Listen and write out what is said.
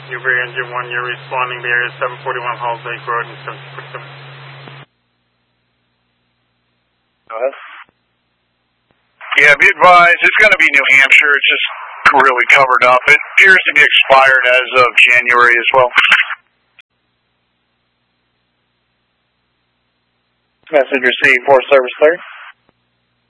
Newberry Engine 1, you're responding to area 741 Halls Lake Road and 747. Go ahead. Yeah, be advised, it's going to be New Hampshire. It's just really covered up. It appears to be expired as of January as well. Message received for service clear.